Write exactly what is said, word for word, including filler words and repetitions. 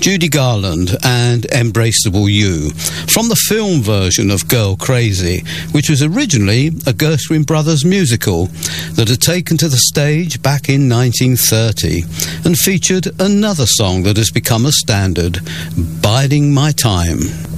Judy Garland and Embraceable You, from the film version of Girl Crazy, which was originally a Gershwin Brothers musical that had taken to the stage back in nineteen thirty and featured another song that has become a standard, Biding My Time.